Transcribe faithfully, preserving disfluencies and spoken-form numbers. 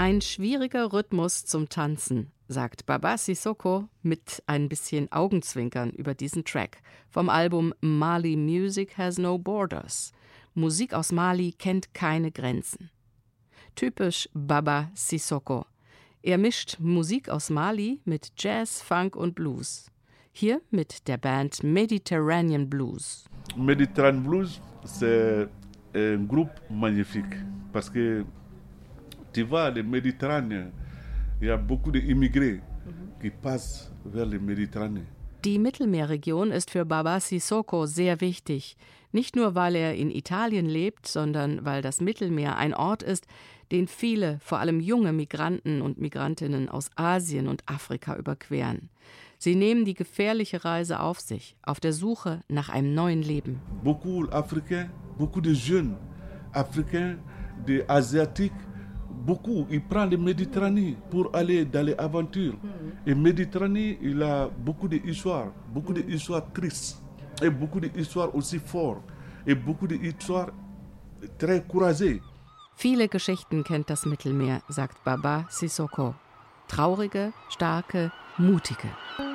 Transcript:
Ein schwieriger Rhythmus zum Tanzen, sagt Baba Sissoko mit ein bisschen Augenzwinkern über diesen Track vom Album Mali Music Has No Borders. Musik aus Mali kennt keine Grenzen. Typisch Baba Sissoko. Er mischt Musik aus Mali mit Jazz, Funk und Blues. Hier mit der Band Mediterranean Blues. Mediterranean Blues, c'est un groupe magnifique parce que tu vois, le Méditerranée, il y a beaucoup d'immigrés qui passent vers le Méditerranée. Die Mittelmeerregion ist für Baba Sissoko sehr wichtig. Nicht nur, weil er in Italien lebt, sondern weil das Mittelmeer ein Ort ist, den viele, vor allem junge Migranten und Migrantinnen aus Asien und Afrika überqueren. Sie nehmen die gefährliche Reise auf sich, auf der Suche nach einem neuen Leben. Beaucoup d'Africains, beaucoup de jeunes Africains, des Asiatiques, beaucoup, ils prennent la Méditerranée pour aller dans les aventures. Et Méditerranée, il a beaucoup d'histoires, beaucoup d'histoires tristes, et beaucoup d'histoires aussi fortes, et beaucoup d'histoires très courageuses. Viele Geschichten kennt das Mittelmeer, sagt Baba Sissoko. Traurige, starke, mutige.